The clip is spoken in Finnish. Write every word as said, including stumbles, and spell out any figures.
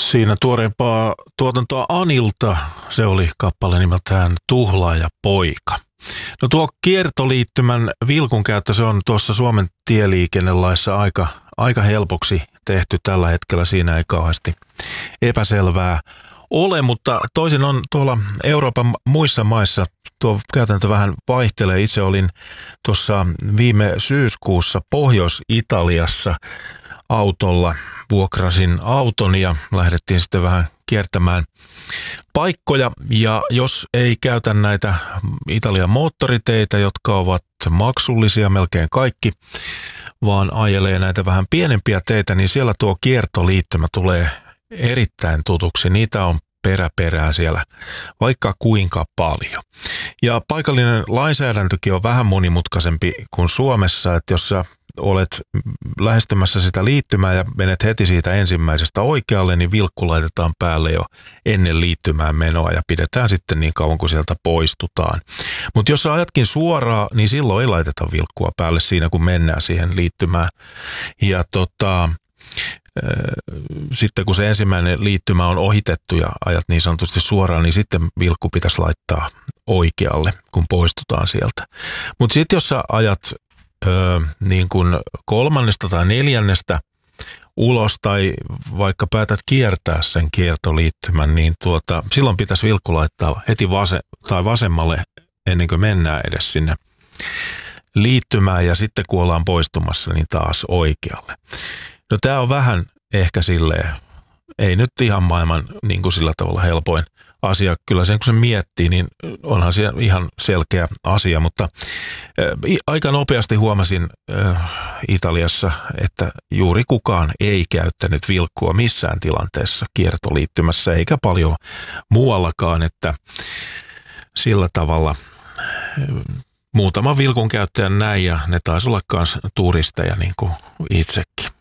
Siinä tuoreempaa tuotantoa Anilta, se oli kappale nimeltään Tuhlaaja poika. No tuo kiertoliittymän vilkun käyttö, se on tuossa Suomen tieliikennelaissa aika, aika helpoksi tehty tällä hetkellä. Siinä ei kauheasti epäselvää ole, mutta toisin on tuolla Euroopan muissa maissa tuo käytäntö vähän vaihtelee. Itse olin tuossa viime syyskuussa Pohjois-Italiassa autolla. Vuokrasin auton ja lähdettiin sitten vähän kiertämään paikkoja. Ja jos ei käytä näitä Italian moottoriteitä, jotka ovat maksullisia melkein kaikki, vaan ajelee näitä vähän pienempiä teitä, niin siellä tuo kiertoliittymä tulee erittäin tutuksi. Niitä on peräperää siellä vaikka kuinka paljon. Ja paikallinen lainsäädäntökin on vähän monimutkaisempi kuin Suomessa, että jos sä olet lähestymässä sitä liittymää ja menet heti siitä ensimmäisestä oikealle, niin vilkku laitetaan päälle jo ennen liittymään menoa ja pidetään sitten niin kauan kuin sieltä poistutaan. Mutta jos sä ajatkin suoraan, niin silloin ei laiteta vilkkua päälle siinä, kun mennään siihen liittymään. Ja tota, sitten kun se ensimmäinen liittymä on ohitettu ja ajat niin sanotusti suoraan, niin sitten vilkku pitäisi laittaa oikealle, kun poistutaan sieltä. Mutta sitten jos sä ajat Öö, niin kuin kolmannesta tai neljännestä ulos tai vaikka päätät kiertää sen kiertoliittymän, niin tuota, silloin pitäisi vilkku laittaa heti vase, tai vasemmalle ennen kuin mennään edes sinne liittymään ja sitten kun ollaan poistumassa, niin taas oikealle. No tämä on vähän ehkä silleen, ei nyt ihan maailman niin kuin sillä tavalla helpoin asia. Kyllä sen kun se miettii, niin onhan se ihan selkeä asia, mutta aika nopeasti huomasin Italiassa, että juuri kukaan ei käyttänyt vilkkua missään tilanteessa kiertoliittymässä, eikä paljon muuallakaan, että sillä tavalla muutama vilkun käyttäjän näin ja ne taisi olla myös turisteja niin kuin itsekin.